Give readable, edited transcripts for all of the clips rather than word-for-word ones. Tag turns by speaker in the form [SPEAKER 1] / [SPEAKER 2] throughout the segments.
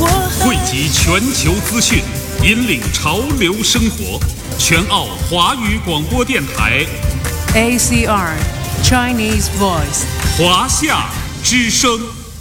[SPEAKER 1] 汇集全球资讯，引领潮流生活。全澳华语广播电台
[SPEAKER 2] ACR Chinese Voice
[SPEAKER 1] 华夏之声。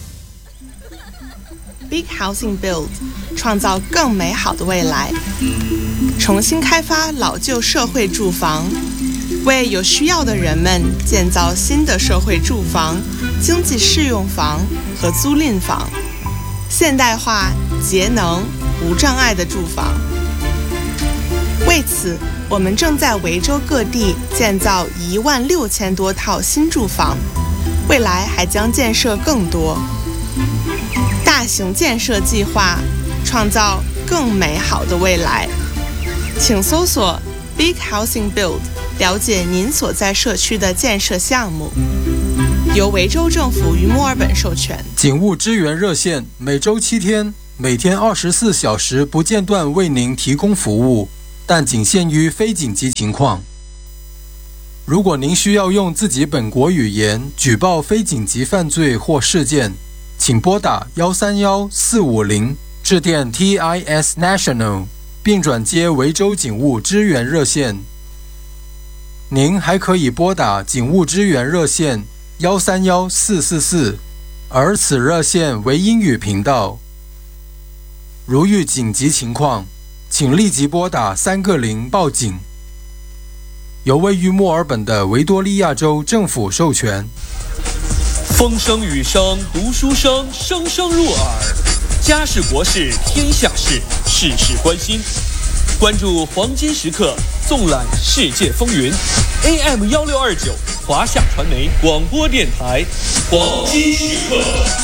[SPEAKER 3] Big Housing Build 创造更美好的未来，重新开发老旧社会住房，为有需要的人们建造新的社会住房、经济适用房和租赁房，现代化、节能、无障碍的住房。为此，我们正在维州各地建造16000多套新住房，未来还将建设更多。大型建设计划，创造更美好的未来。请搜索 Big Housing Build， 了解您所在社区的建设项目。由维州政府与墨尔本授权。
[SPEAKER 4] 警务支援热线每周7天，每天24小时不间断为您提供服务，但仅限于非紧急情况。如果您需要用自己本国语言举报非紧急犯罪或事件，请拨打131-450，致电 TIS National， 并转接维州警务支援热线。您还可以拨打警务支援热线131-444，而此热线为英语频道。如遇紧急情况，请立即拨打3个0报警。由位于墨尔本的维多利亚州政府授权。
[SPEAKER 5] 风声雨声读书声，声声入耳。家事国事天下事，事事关心。关注黄金时刻，纵览世界风云。AM1629华夏传媒广播电台，黄金时刻。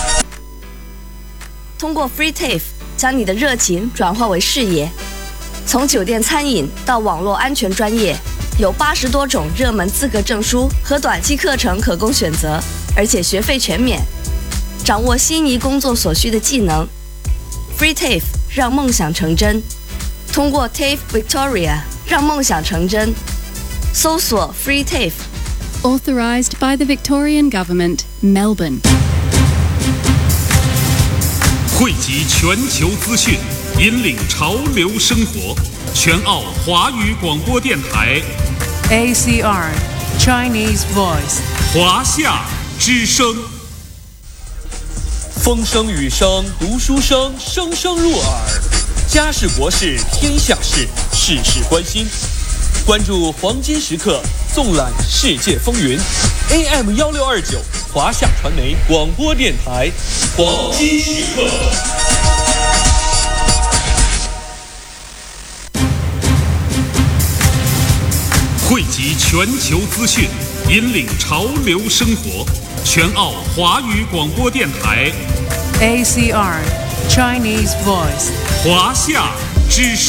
[SPEAKER 6] 通过 Free TAFE 将你的热情转化为事业。从酒店餐饮到网络安全专业，有80多种热门资格证书和短期课程可供选择，而且学费全免。掌握心仪工作所需的技能 ，Free TAFE 让梦想成真。通过 TAFE Victoria 让梦想成真。搜索 Free TAFE。Authorized
[SPEAKER 7] by the Victorian Government, Melbourne。
[SPEAKER 1] 汇集全球资讯，引领潮流生活。全澳华语广播电台
[SPEAKER 2] ACR Chinese Voice
[SPEAKER 1] 华夏之声。
[SPEAKER 5] 风声雨声读书声，声声入耳。家事国事天下事，事事关心。关注黄金时刻，纵览世界风云。AM1629华夏传媒广播电台，黄金时刻。
[SPEAKER 1] 汇集全球资讯，引领潮流生活。全澳华语广播电台
[SPEAKER 2] ACR Chinese Voice
[SPEAKER 1] 华夏之声。